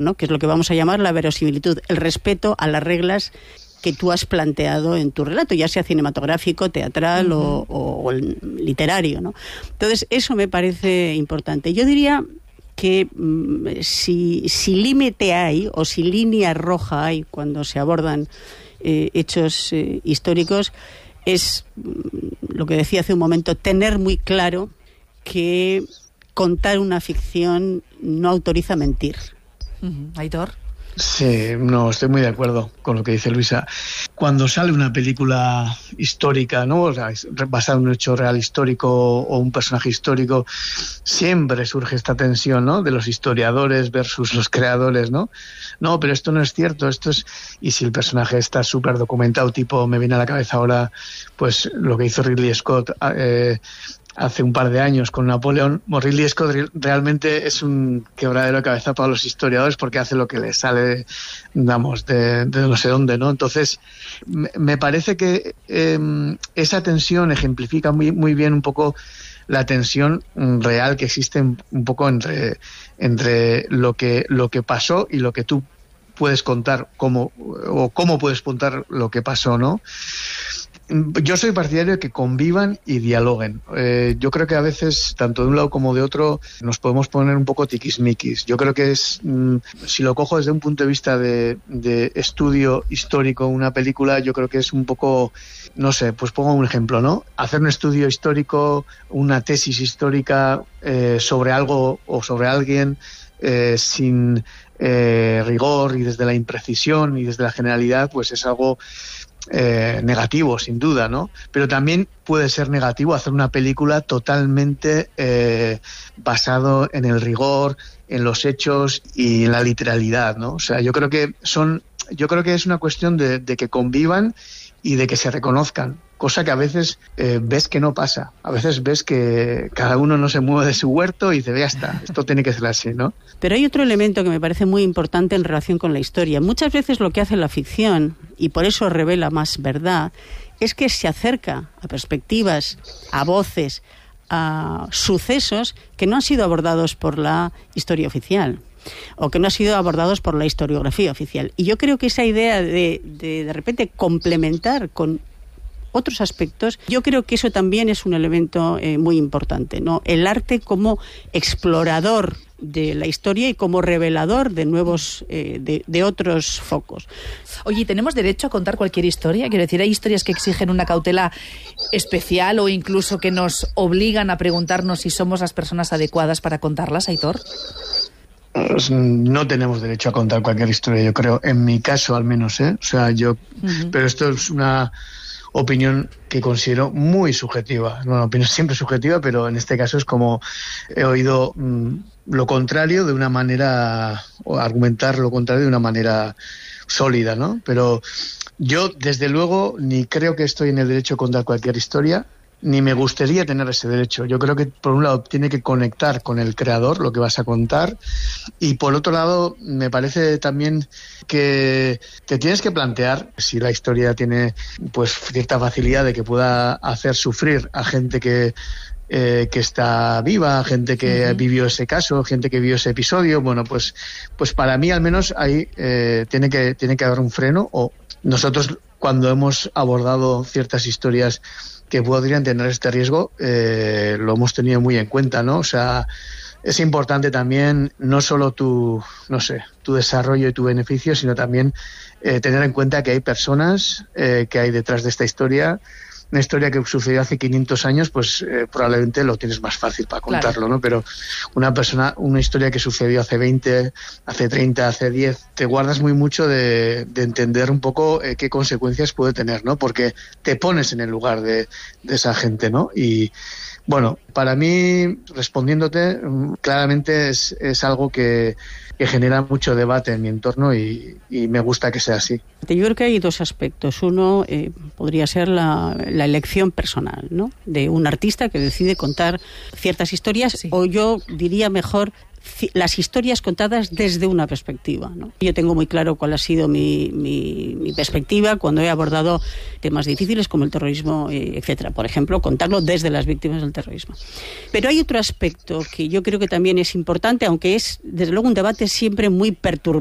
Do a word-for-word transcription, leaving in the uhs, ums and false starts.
¿no? Que es lo que vamos a llamar la verosimilitud, el respeto a las reglas que tú has planteado en tu relato, ya sea cinematográfico, teatral uh-huh. o, o, o literario, ¿no? Entonces, eso me parece importante. Yo diría que mmm, si, si límite hay, o si línea roja hay cuando se abordan eh, hechos eh, históricos, es mmm, lo que decía hace un momento, tener muy claro que contar una ficción no autoriza mentir. Uh-huh. Aitor. Sí, no, estoy muy de acuerdo con lo que dice Luisa. Cuando sale una película histórica, ¿no? O sea, basada en un hecho real histórico o un personaje histórico, siempre surge esta tensión, ¿no? De los historiadores versus los creadores, ¿no? No, pero esto no es cierto, esto es... Y si el personaje está súper documentado, tipo, me viene a la cabeza ahora, pues, lo que hizo Ridley Scott... Eh, hace un par de años con Napoleón, Ridley Scott realmente es un quebradero de cabeza para los historiadores porque hace lo que le sale, digamos, de, de no sé dónde, ¿no? Entonces, me, me parece que eh, esa tensión ejemplifica muy, muy bien un poco la tensión real que existe un poco entre, entre lo que, lo que pasó y lo que tú puedes contar, cómo, o cómo puedes contar lo que pasó, ¿no? Yo soy partidario de que convivan y dialoguen. Eh, yo creo que a veces, tanto de un lado como de otro, nos podemos poner un poco tiquismiquis. Yo creo que es, mmm, si lo cojo desde un punto de vista de, de estudio histórico, una película, yo creo que es un poco, no sé, pues pongo un ejemplo, ¿no? Hacer un estudio histórico, una tesis histórica eh, sobre algo o sobre alguien eh, sin eh, rigor y desde la imprecisión y desde la generalidad, pues es algo... Eh, negativo, sin duda, ¿no? Pero también puede ser negativo hacer una película totalmente eh, basado en el rigor, en los hechos y en la literalidad, ¿no? O sea, yo creo que son, yo creo que es una cuestión de, de que convivan y de que se reconozcan, cosa que a veces eh, ves que no pasa. A veces ves que cada uno no se mueve de su huerto y dice, ya está, esto tiene que ser así, ¿no? Pero hay otro elemento que me parece muy importante en relación con la historia. Muchas veces lo que hace la ficción, y por eso revela más verdad, es que se acerca a perspectivas, a voces, a sucesos que no han sido abordados por la historia oficial, o que no han sido abordados por la historiografía oficial. Y yo creo que esa idea de de, de repente complementar con otros aspectos, yo creo que eso también es un elemento eh, muy importante, ¿no? El arte como explorador de la historia y como revelador de nuevos, eh, de, de otros focos. Oye, ¿tenemos derecho a contar cualquier historia? Quiero decir, ¿hay historias que exigen una cautela especial o incluso que nos obligan a preguntarnos si somos las personas adecuadas para contarlas, Aitor? No tenemos derecho a contar cualquier historia, yo creo, en mi caso al menos, ¿eh? O sea, yo... Uh-huh. Pero esto es una opinión que considero muy subjetiva. Una opinión siempre subjetiva, pero en este caso es como he oído mmm, lo contrario de una manera, o argumentar lo contrario de una manera sólida, ¿no? Pero yo, desde luego, ni creo que estoy en el derecho a contar cualquier historia, ni me gustaría tener ese derecho. Yo creo que, por un lado, tiene que conectar con el creador lo que vas a contar, y por otro lado, me parece también que te tienes que plantear si la historia tiene pues cierta facilidad de que pueda hacer sufrir a gente que eh, que está viva, gente que uh-huh. vivió ese caso, gente que vivió ese episodio. Bueno, pues pues para mí al menos ahí eh, tiene que tiene que haber un freno. O nosotros, cuando hemos abordado ciertas historias que podrían tener este riesgo, eh, lo hemos tenido muy en cuenta, ¿no? O sea, es importante también no solo tu, no sé, tu desarrollo y tu beneficio, sino también eh, tener en cuenta que hay personas eh, que hay detrás de esta historia. Una historia que sucedió hace quinientos años, pues eh, probablemente lo tienes más fácil para contarlo, claro. ¿no? Pero una persona, una historia que sucedió hace veinte, hace treinta, hace diez, te guardas muy mucho de, de entender un poco eh, qué consecuencias puede tener, ¿no? Porque te pones en el lugar de, de esa gente, ¿no? Y bueno, para mí, respondiéndote, claramente es, es algo que, que genera mucho debate en mi entorno y, y me gusta que sea así. Yo creo que hay dos aspectos. Uno eh, podría ser la, la elección personal, ¿no? De un artista que decide contar ciertas historias, sí. O yo diría mejor las historias contadas desde una perspectiva, ¿no? Yo tengo muy claro cuál ha sido mi, mi, mi perspectiva cuando he abordado temas difíciles como el terrorismo, eh, etcétera. Por ejemplo, contarlo desde las víctimas del terrorismo. Pero hay otro aspecto que yo creo que también es importante, aunque es, desde luego, un debate siempre muy perturbador.